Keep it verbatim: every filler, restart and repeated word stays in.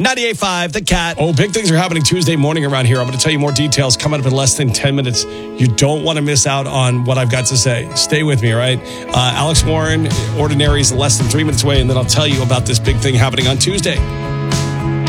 ninety-eight point five, The Cat. Oh, big things are happening Tuesday morning around here. I'm going to tell you more details coming up in less than ten minutes. You don't want to miss out on what I've got to say. Stay with me, all right? Uh, Alex Warren, Ordinary is less than three minutes away, and then I'll tell you about this big thing happening on Tuesday.